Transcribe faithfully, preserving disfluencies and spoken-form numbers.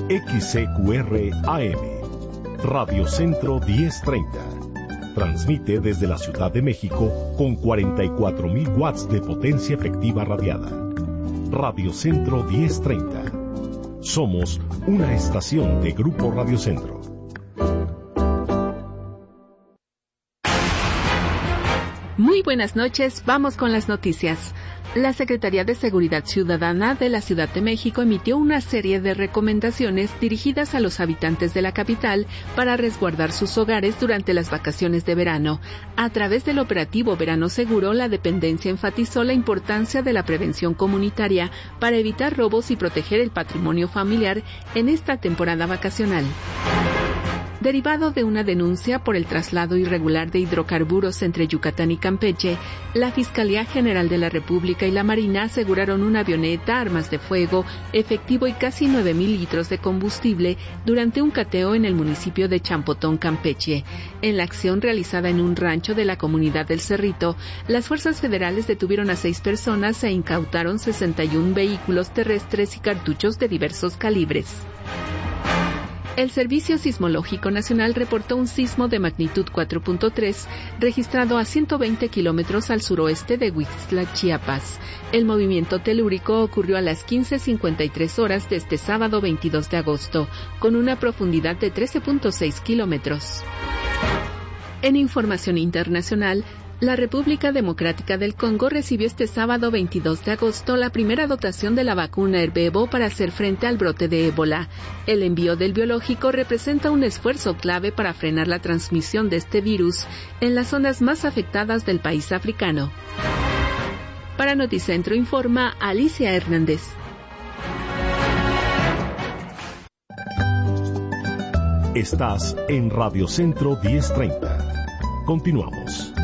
X C Q R A M, Radio Centro diez treinta. Transmite desde la Ciudad de México con cuarenta y cuatro mil watts de potencia efectiva radiada. Radio Centro diez treinta. Somos una estación de Grupo Radio Centro. Muy buenas noches, vamos con las noticias. La Secretaría de Seguridad Ciudadana de la Ciudad de México emitió una serie de recomendaciones dirigidas a los habitantes de la capital para resguardar sus hogares durante las vacaciones de verano. A través del operativo Verano Seguro, la dependencia enfatizó la importancia de la prevención comunitaria para evitar robos y proteger el patrimonio familiar en esta temporada vacacional. Derivado de una denuncia por el traslado irregular de hidrocarburos entre Yucatán y Campeche, la Fiscalía General de la República y la Marina aseguraron una avioneta, armas de fuego, efectivo y casi nueve mil litros de combustible durante un cateo en el municipio de Champotón, Campeche. En la acción realizada en un rancho de la comunidad del Cerrito, las fuerzas federales detuvieron a seis personas e incautaron sesenta y un vehículos terrestres y cartuchos de diversos calibres. El Servicio Sismológico Nacional reportó un sismo de magnitud cuatro punto tres registrado a ciento veinte kilómetros al suroeste de Huixtla, Chiapas. El movimiento telúrico ocurrió a las quince cincuenta y tres horas de este sábado veintidós de agosto, con una profundidad de trece punto seis kilómetros. En información internacional, la República Democrática del Congo recibió este sábado veintidós de agosto la primera dotación de la vacuna Ervebo para hacer frente al brote de ébola. El envío del biológico representa un esfuerzo clave para frenar la transmisión de este virus en las zonas más afectadas del país africano. Para Noticentro informa Alicia Hernández. Estás en Radio Centro diez treinta. Continuamos.